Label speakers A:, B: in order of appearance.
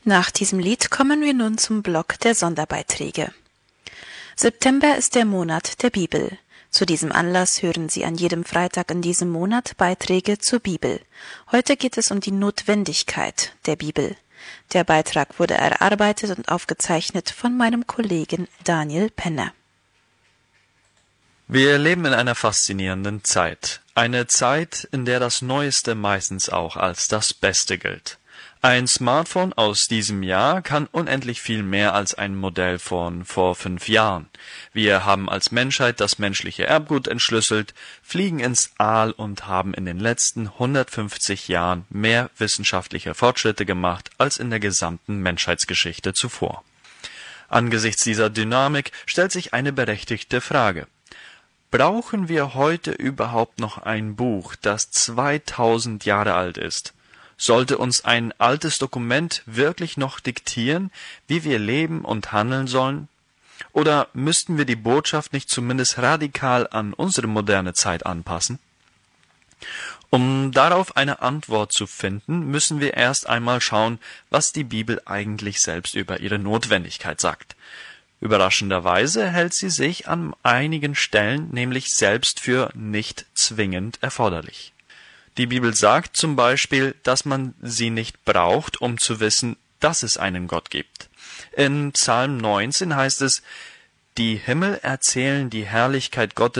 A: Nach diesem Lied kommen wir nun zum Block der Sonderbeiträge. September ist der Monat der Bibel. Zu diesem Anlass hören Sie an jedem Freitag in diesem Monat Beiträge zur Bibel. Heute geht es um die Notwendigkeit der Bibel. Der Beitrag wurde erarbeitet und aufgezeichnet von meinem Kollegen Daniel Penner.
B: Wir leben in einer faszinierenden Zeit. Eine Zeit, in der das Neueste meistens auch als das Beste gilt. Ein Smartphone aus diesem Jahr kann unendlich viel mehr als ein Modell von vor 5 Jahren. Wir haben als Menschheit das menschliche Erbgut entschlüsselt, fliegen ins All und haben in den letzten 150 Jahren mehr wissenschaftliche Fortschritte gemacht als in der gesamten Menschheitsgeschichte zuvor. Angesichts dieser Dynamik stellt sich eine berechtigte Frage. Brauchen wir heute überhaupt noch ein Buch, das 2000 Jahre alt ist? Sollte uns ein altes Dokument wirklich noch diktieren, wie wir leben und handeln sollen? Oder müssten wir die Botschaft nicht zumindest radikal an unsere moderne Zeit anpassen? Um darauf eine Antwort zu finden, müssen wir erst einmal schauen, was die Bibel eigentlich selbst über ihre Notwendigkeit sagt. Überraschenderweise hält sie sich an einigen Stellen nämlich selbst für nicht zwingend erforderlich. Die Bibel sagt zum Beispiel, dass man sie nicht braucht, um zu wissen, dass es einen Gott gibt. In Psalm 19 heißt es: Die Himmel erzählen die Herrlichkeit Gottes